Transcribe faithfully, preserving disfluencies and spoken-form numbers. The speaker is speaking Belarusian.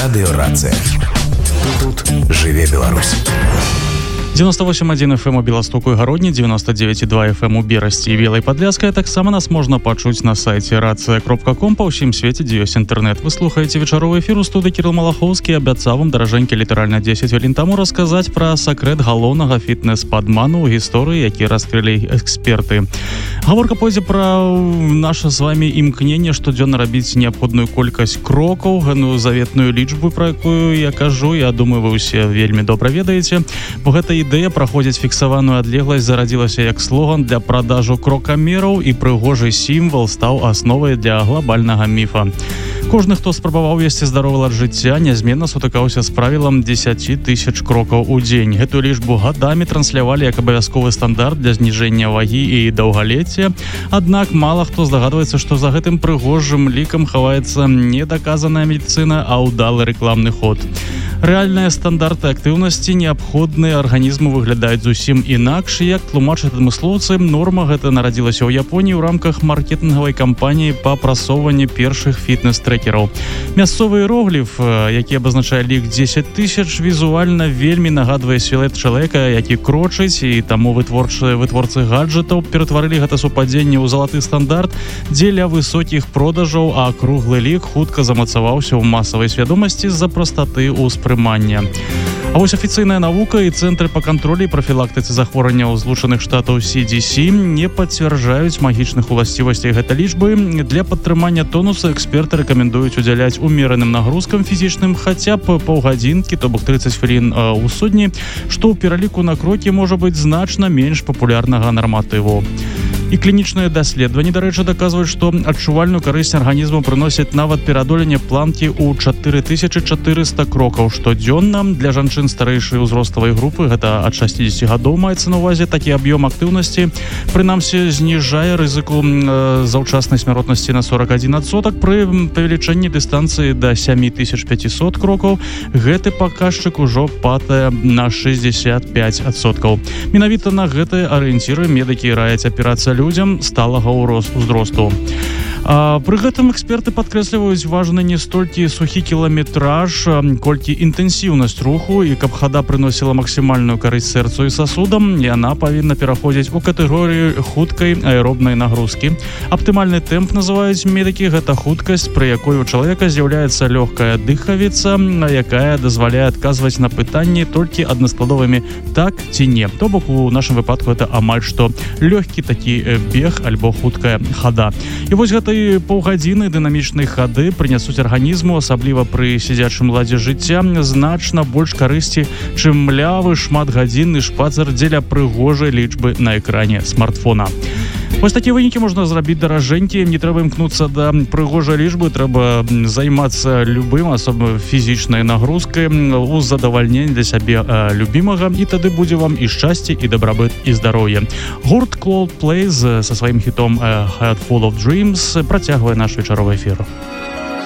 Радыёрацыя. Тут жыве Беларусь. девяносто восемь один эф эм у Беластоку и Гародні, девяносто девять два эф эм у Берасці і Белай Падляскай. Таксама нас можна пачуць на сайце рацыя кропка ком па ўсім свеце, дзе ёсць інтэрнэт. Вы слухаеце вечаровы эфір у студыі Кірыл Малахоўскі. Абяцаў вам, даражэнькі, літаральна дзесяць хвілін таму расказаць пра сакрэт галоўнага фітнес-падману ў гісторыі, які раскрылі эксперты. Гаворка пойдзе пра наша з вамі імкненне штодзённа рабіць неабходную колькасць крокаў, гэную заветную лічбу, пра якую я кажу, я думаю, вы ўсе вельмі добра ведаеце, бо гэта ідэя праходзіць фіксаваную адлегласць зарадзілася як слоган для продажу крокамераў, і прыгожы сімвал стаў асновай для глобальнага міфа. Кожны, хто спрабаваў весці здаровы лад жыцця, нязменна сутыкаўся з правілам дзесяць тысяч крокаў у дзень. Гэтую лічбу гадамі транслявалі як абавязковы стандарт для зніжэння вагі і даўгалецця. Аднак мала хто здагадваецца, што за гэтым прыгожым лікам хаваецца не даказаная медыцына, а ўдалы рэкламны ход. Рэальныя стандарты актыўнасці неабходныя арганізму выглядаюць зусім інакш, як тлумачаць адмыслоўцы. Норма гэта нарадзілася ў Японіі ў рамках маркетынгавай кампаніі па прасоўванні першых фітнес-трэкераў. Мясцовы іерогліф, які абазначае лік дзесяць тысяч, візуальна вельмі нагадвае сілуэт чалавека, які крочыць, і таму вытворцы вытворцы гаджетаў ператварылі гэта супадзенне ў залаты стандарт дзеля высокіх продажаў, а круглы лік хутка замацаваўся ў масавай свядомасці з-за прастаты ў спрыманні. А вось афіцыйная навука і цэнтры па кантролі і прафілактыцы захворванняў Злучаных Штатаў си ди си не пацвярджаюць магічных уласцівасцей гэтай лічбы. Для падтрымання тонуса эксперты рэкамендуюць удзяляць умераным нагрузкам фізічным хаця б паўгадзінкі, то бок трыццаць хвілін у судні, што ў пераліку на крокі можа быць значна менш папулярнага нарматыву. І клінічныя даследаванні, дарэчы, даказваюць, што адчувальную карысць арганізму прыносяць нават пераадоленне планкі ў чатыры тысячы чатырыста крокаў штодзённа. Для жанчын старэйшай узроставай групы, гэта ад шасцідзесяці гадоў маецца на ўвазе, такі аб'ём актыўнасці прынамсі зніжае рызыку э, заўчаснай смяротнасці на сорок адзін адсотак пры павелічэнні дыстанцыі да сем тысяч пяцісот крокаў. Гэты паказчык ужо падае на шэсцьдзесят пяць адсоткаў. Менавіта на гэтыя арыенціры медыкі раяць апірацыя людзям сталага ўзросту. А, пры гэтым эксперты падкрэсліваюць, важны не столькі сухі кіламетраж, колькі інтэнсіўнасць руху, і каб хада прыносіла максімальную карысць сэрцу і сасудам, яна павінна пераходзіць у катэгорыю хуткай аэробнай нагрузкі. Аптымальны тэмп называюць медыкі, гэта хуткасць, пры якой у чалавека з'яўляецца лёгкая дыхавіца, якая дазваляе адказваць на пытанні толькі аднаскладовымі так ці не. То бок у нашым выпадку гэта амаль што лёгкі такі бег альбо хуткая хада. І вось гэта паўгадзіны дынамічнай хады прынясуць арганізму, асабліва пры сядзячым ладзе жыцця, значна больш карысці, чым млявы шматгадзінны шпацыр дзеля прыгожай лічбы на экране смартфона. Вось такія вынікі можна зрабіць даражэнькі, не трэба імкнуцца да прыгожай лічбы, трэба займацца любым, асобна фізічнай нагрузкай у задавальненні для сябе э, любімага, і тады будзе вам і шчасце, і дабрабыт, і здароўе. Гурт Coldplay са сваім хітом э, Head Full of Dreams працягвае наш вечаровы эфір.